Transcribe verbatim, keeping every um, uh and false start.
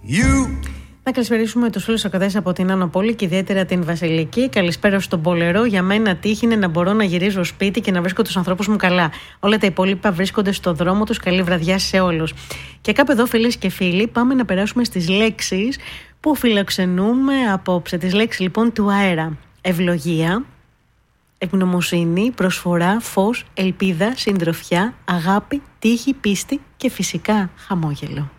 You. Να καλησπερίσουμε τους φίλους ακαδές από την Άνω Πόλη και ιδιαίτερα την Βασιλική. Καλησπέρα στον Πολερό. Για μένα τύχη είναι να μπορώ να γυρίζω σπίτι και να βρίσκω τους ανθρώπους μου καλά. Όλα τα υπόλοιπα βρίσκονται στο δρόμο τους. Καλή βραδιά σε όλους. Και κάπου εδώ, φίλες και φίλοι, πάμε να περάσουμε στις λέξεις που φιλοξενούμε απόψε. Τις λέξεις λοιπόν του αέρα. Ευλογία, ευγνωμοσύνη, προσφορά, φως, ελπίδα, συντροφιά, αγάπη, τύχη, πίστη και φυσικά χαμόγελο.